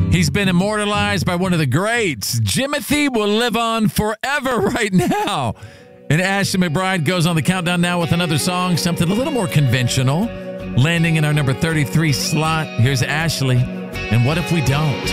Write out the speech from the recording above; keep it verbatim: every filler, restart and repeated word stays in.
He's been immortalized by one of the greats. Jimothy will live on forever right now. And Ashley McBryde goes on the countdown now with another song, something a little more conventional, landing in our number thirty-three slot. Here's Ashley, and What If We Don't?